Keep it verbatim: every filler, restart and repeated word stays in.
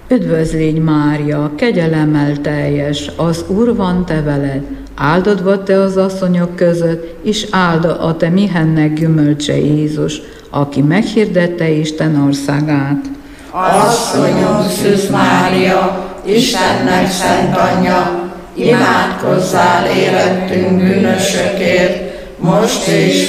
Üdvözl légy, Mária, kegyelemmel teljes, az Úr van te veled. Áldott vagy te az asszonyok között, és áldott a te mihennek gyümölcse Jézus, aki meghirdette Isten országát. Asszonyom, Szűz Mária, Istennek szent anyja, imádkozzál érettünk bűnösökért, most és